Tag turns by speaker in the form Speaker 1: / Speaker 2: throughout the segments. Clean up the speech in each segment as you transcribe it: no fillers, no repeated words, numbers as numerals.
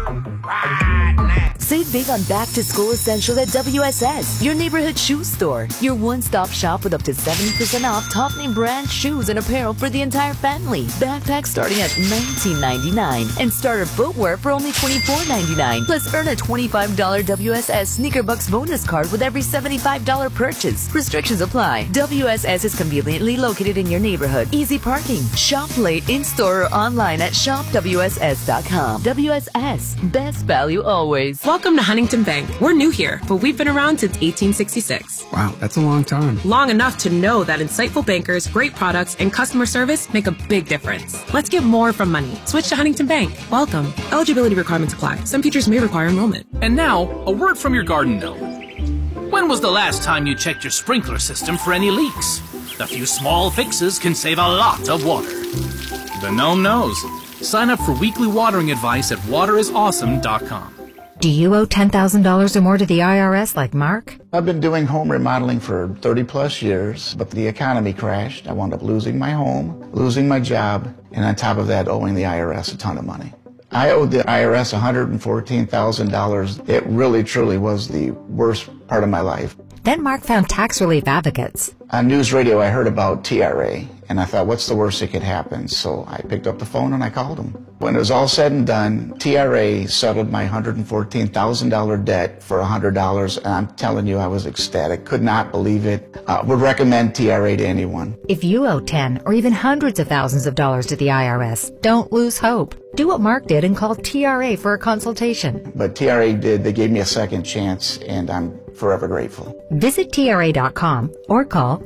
Speaker 1: Right now.
Speaker 2: Save big on back-to-school essentials at WSS, your neighborhood shoe store. Your one-stop shop with up to 70% off top-name brand shoes and apparel for the entire family. Backpacks starting at $19.99 and starter footwear for only $24.99. Plus, earn a $25 WSS Sneaker Bucks bonus card with every $75 purchase. Restrictions apply. WSS is conveniently located in your neighborhood. Easy parking. Shop late in-store or online at shopwss.com. WSS, best value always.
Speaker 3: Welcome to Huntington Bank. We're new here, but we've been around since 1866.
Speaker 4: Wow, that's a long time.
Speaker 3: Long enough to know that insightful bankers, great products, and customer service make a big difference. Let's get more from money. Switch to Huntington Bank. Welcome. Eligibility requirements apply. Some features may require enrollment.
Speaker 5: And now, a word from your garden gnome. When was the last time you checked your sprinkler system for any leaks? A few small fixes can save a lot of water. The gnome knows. Sign up for weekly watering advice at waterisawesome.com.
Speaker 6: Do you owe $10,000 or more to the IRS like Mark?
Speaker 7: I've been doing home remodeling for 30 plus years, but the economy crashed. I wound up losing my home, losing my job, and on top of that, owing the IRS a ton of money. I owed the IRS $114,000. It really, truly was the worst part of my life.
Speaker 6: Then Mark found tax relief advocates.
Speaker 7: On news radio, I heard about TRA, and I thought, what's the worst that could happen? So I picked up the phone and I called them. When it was all said and done, TRA settled my $114,000 debt for $100, and I'm telling you, I was ecstatic. Could not believe it. Would recommend TRA to anyone.
Speaker 6: If you owe 10 or even hundreds of thousands of dollars to the IRS, don't lose hope. Do what Mark did and call TRA for a consultation.
Speaker 7: But TRA did. They gave me a second chance, and I'm forever grateful.
Speaker 6: Visit TRA.com or call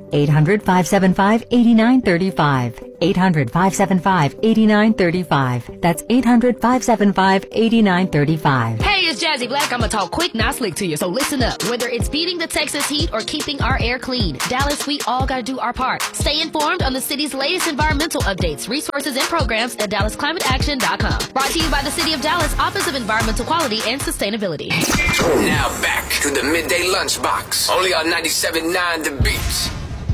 Speaker 6: 800-575-8935. 800-575-8935. That's 800-575-8935.
Speaker 8: Hey, it's Jazzy Black. I'm going to talk quick, not slick to you, so listen up. Whether it's beating the Texas heat or keeping our air clean, Dallas, we all got to do our part. Stay informed on the city's latest environmental updates, resources, and programs at DallasClimateAction.com. Brought to you by the City of Dallas Office of Environmental Quality and Sustainability.
Speaker 1: Now back to the Midday Lunchbox, only on 97.9 The Beach.